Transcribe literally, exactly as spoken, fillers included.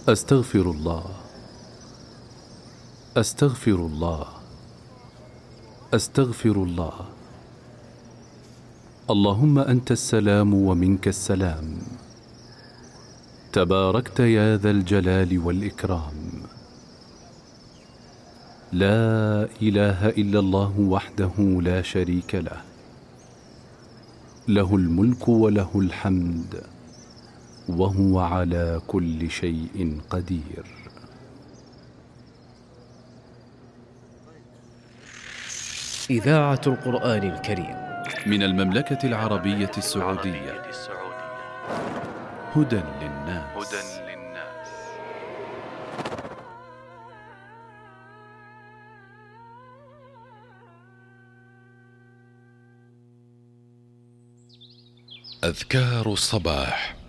أستغفر الله، أستغفر الله، أستغفر الله. اللهم أنت السلام ومنك السلام، تباركت يا ذا الجلال والإكرام. لا إله إلا الله وحده لا شريك له، له الملك وله الحمد وهو على كل شيء قدير. إذاعة القرآن الكريم من المملكة العربية السعودية. هدى للناس. أذكار الصباح.